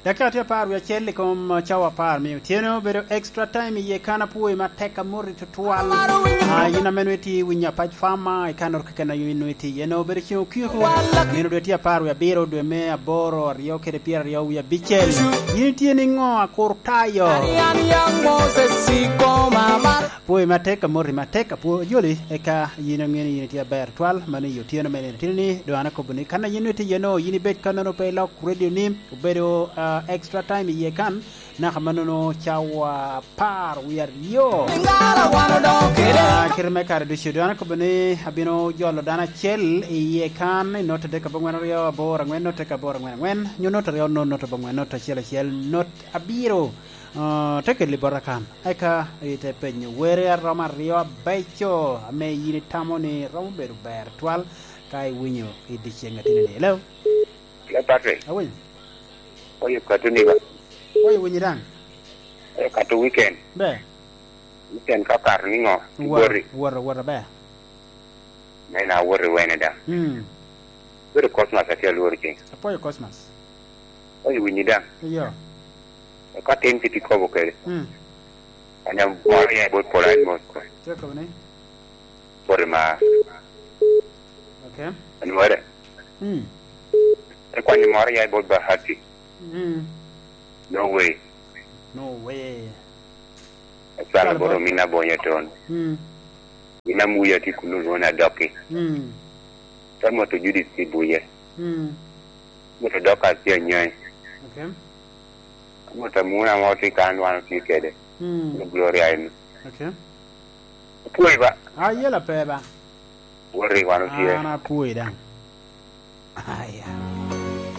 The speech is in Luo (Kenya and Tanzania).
Dakati par we chelle kom chawa par mi tieno bedo extra time ye kana puoi mateka mori tutual yina menweti winya paj fama e kanor kana yinweti yeno bedo chiu kyuko yino do tia par we biro do me aboro rio kede pier rio ya bichel yini tieni ngo akortayo puoi mateka mori mateka puo yoli eka yina ngeni yini tia ber twal mani yo tieno meni tini do anako buni kana yinweti yeno yini bet kana no pe lok radio nim bedo extra time ye kan na xamano chawa par wer yo kirme kar du shudana ko bene abino jollo dana chel ye kan note de ka bangwen yo bor ngwen note ka bor ngwen ñu note yo non note bangwen note chel note abiro teke libarakan eka ite penyo were roma rio becho ame yini tamoni rombe ber twal kai winyo idi chengatine hello le patre awen oye katu ni ba oye wonyirang katu weekend be weekend ka kar ni ngo wor be na wor wena da wor Christmas ati wor king apoyo Christmas oye winyida yo ka ten kiti ko bokere anya mori ya bot pola mo ko cheko ne bor ma okay ani wore kwa ni mori ya bot ba hati no way sala boro mina bonye ton ina muya ti kunu rona doki tamo to judi ti buye mo to doka ti nyai okay mo to muna mo ti kan wan ti kede gloria in okay puoi ba ayela peba worri wan ti ana puoi dan aya